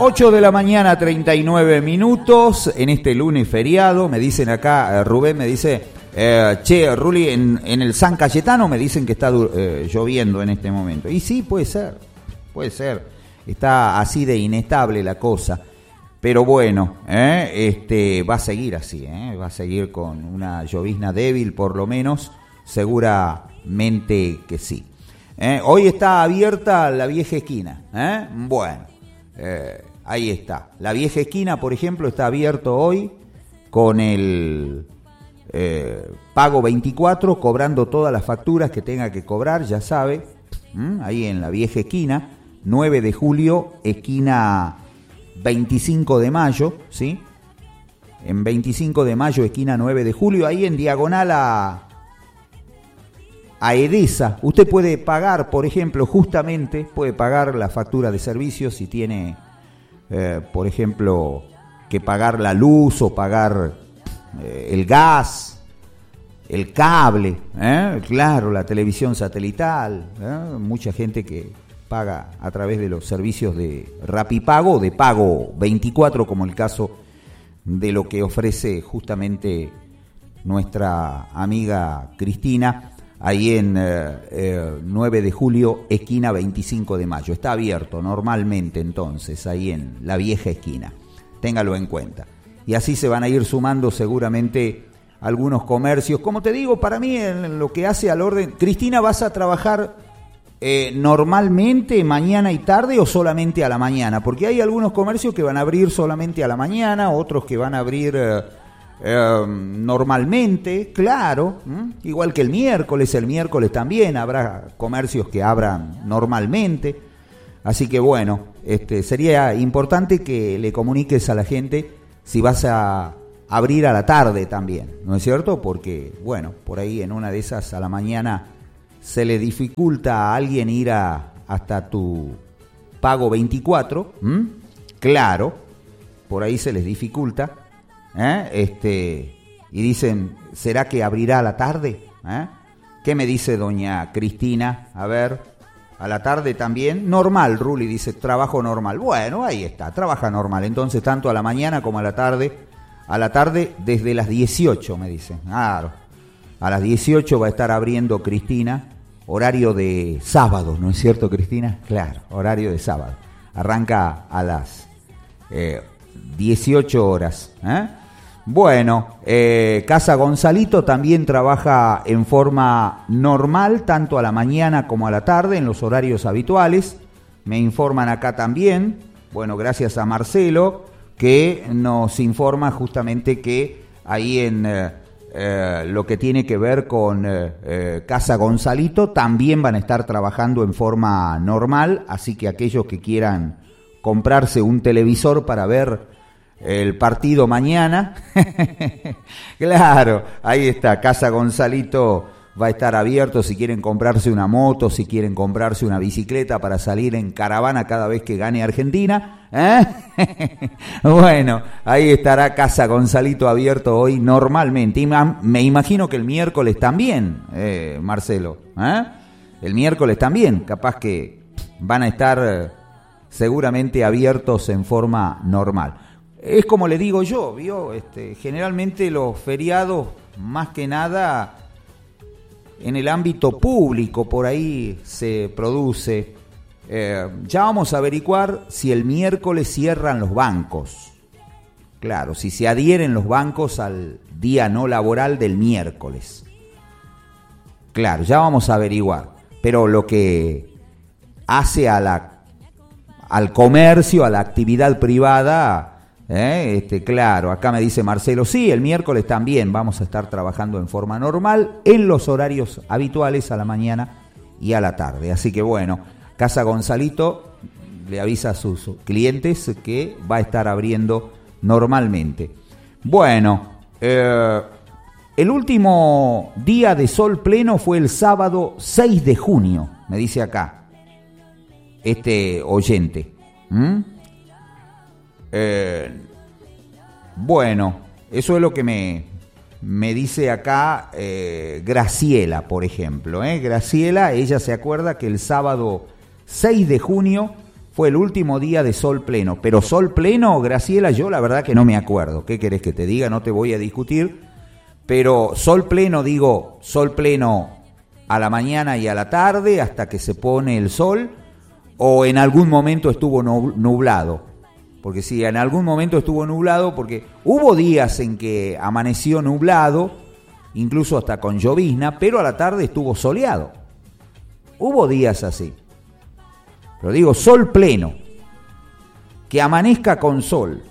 8 de la mañana, 39 minutos, en este lunes feriado. Me dicen acá, Rubén me dice, che, Ruli, en el San Cayetano me dicen que está lloviendo en este momento. Y sí, puede ser, está así de inestable la cosa. Pero bueno, va a seguir así, va a seguir con una llovizna débil por lo menos, seguramente que sí. Hoy está abierta la vieja esquina, bueno, ahí está. La vieja esquina, por ejemplo, está abierto hoy con el pago 24, cobrando todas las facturas que tenga que cobrar, ya sabe, ahí en la vieja esquina, 9 de julio, esquina 25 de mayo, ¿sí? En 25 de mayo, esquina 9 de julio, ahí en diagonal a Edesa. Usted puede pagar, por ejemplo, justamente, puede pagar la factura de servicios si tiene, por ejemplo, que pagar la luz o pagar el gas, el cable, claro, la televisión satelital, mucha gente que paga a través de los servicios de Rapipago, de pago 24, como el caso de lo que ofrece justamente nuestra amiga Cristina, ahí en 9 de julio, esquina 25 de mayo. Está abierto normalmente entonces, ahí en la vieja esquina. Téngalo en cuenta. Y así se van a ir sumando seguramente algunos comercios. Como te digo, para mí en lo que hace al orden... Cristina, ¿vas a trabajar normalmente mañana y tarde o solamente a la mañana? Porque hay algunos comercios que van a abrir solamente a la mañana, otros que van a abrir... normalmente, claro, igual que el miércoles también habrá comercios que abran normalmente, así que bueno, sería importante que le comuniques a la gente si vas a abrir a la tarde también, ¿no es cierto? Porque, bueno, por ahí en una de esas a la mañana se le dificulta a alguien ir hasta tu pago 24, claro, por ahí se les dificulta. Y dicen, ¿será que abrirá a la tarde? ¿Qué me dice doña Cristina? A ver, a la tarde también. Normal, Ruli dice, trabajo normal. Bueno, ahí está, trabaja normal. Entonces, tanto a la mañana como a la tarde desde las 18, me dicen. Claro, a las 18 va a estar abriendo Cristina, horario de sábado, ¿no es cierto, Cristina? Claro, horario de sábado. Arranca a las 18 horas, Bueno, Casa Gonzalito también trabaja en forma normal, tanto a la mañana como a la tarde, en los horarios habituales. Me informan acá también, bueno, gracias a Marcelo, que nos informa justamente que ahí en lo que tiene que ver con Casa Gonzalito también van a estar trabajando en forma normal, así que aquellos que quieran comprarse un televisor para ver el partido mañana, claro, ahí está, Casa Gonzalito va a estar abierto si quieren comprarse una moto, si quieren comprarse una bicicleta para salir en caravana cada vez que gane Argentina, Bueno, ahí estará Casa Gonzalito abierto hoy normalmente, y me imagino que el miércoles también, Marcelo, el miércoles también, capaz que van a estar seguramente abiertos en forma normal. Es como le digo yo, ¿vio? Generalmente los feriados, más que nada, en el ámbito público, por ahí se produce. Ya vamos a averiguar si el miércoles cierran los bancos. Claro, si se adhieren los bancos al día no laboral del miércoles. Claro, ya vamos a averiguar. Pero lo que hace al comercio, a la actividad privada... claro, acá me dice Marcelo, sí, el miércoles también vamos a estar trabajando en forma normal en los horarios habituales a la mañana y a la tarde. Así que bueno, Casa Gonzalito le avisa a sus clientes que va a estar abriendo normalmente. Bueno, el último día de sol pleno fue el sábado 6 de junio, me dice acá este oyente. Bueno, eso es lo que me dice acá Graciela, por ejemplo. Graciela, ella se acuerda que el sábado 6 de junio fue el último día de sol pleno. Pero sol pleno, Graciela, yo la verdad que no me acuerdo. ¿Qué querés que te diga? No te voy a discutir. Pero sol pleno, digo, sol pleno a la mañana y a la tarde hasta que se pone el sol, o en algún momento estuvo nublado. Porque sí, en algún momento estuvo nublado, porque hubo días en que amaneció nublado, incluso hasta con llovizna, pero a la tarde estuvo soleado. Hubo días así. Pero digo, sol pleno, que amanezca con sol,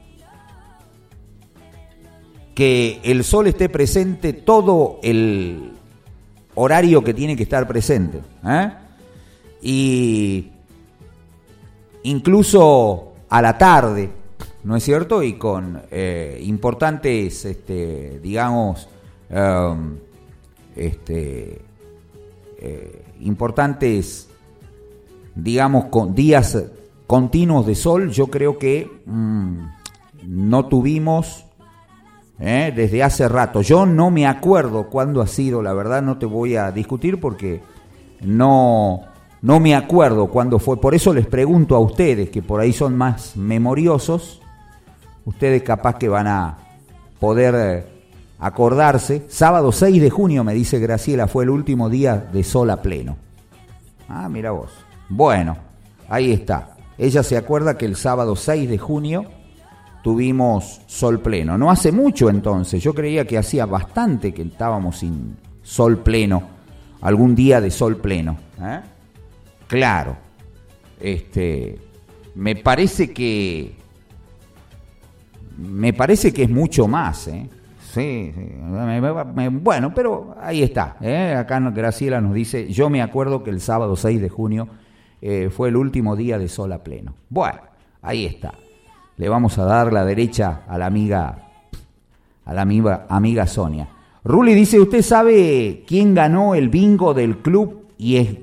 que el sol esté presente todo el horario que tiene que estar presente, y incluso a la tarde, ¿no es cierto? Y con importantes, digamos, importantes, digamos, con días continuos de sol. Yo creo que no tuvimos desde hace rato. Yo no me acuerdo cuándo ha sido, la verdad no te voy a discutir porque no me acuerdo cuándo fue. Por eso les pregunto a ustedes, que por ahí son más memoriosos, ustedes capaz que van a poder acordarse. Sábado 6 de junio, me dice Graciela, fue el último día de sol a pleno. Ah, mira vos. Bueno, ahí está. Ella se acuerda que el sábado 6 de junio tuvimos sol pleno. No hace mucho entonces, yo creía que hacía bastante que estábamos sin sol pleno, algún día de sol pleno. Claro, me parece que es mucho más, Sí. Bueno, pero ahí está, acá Graciela nos dice, yo me acuerdo que el sábado 6 de junio fue el último día de sol a pleno. Bueno, ahí está. Le vamos a dar la derecha a la amiga Sonia. Ruli dice, ¿usted sabe quién ganó el bingo del club y